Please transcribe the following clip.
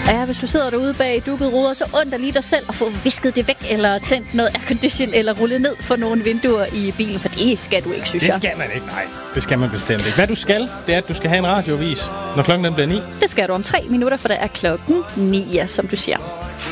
Ja, hvis du sidder derude bag dukkede ruder, så undrer lige dig selv at få visket det væk, eller tændt noget aircondition, eller rullet ned for nogle vinduer i bilen, for det skal du ikke, synes jeg. Det skal man ikke, nej. Det skal man bestemt ikke. Hvad du skal, det er, at du skal have en radioavis, når klokken den bliver 9. Det skal du om 3 minutter, for der er klokken 9, som du siger.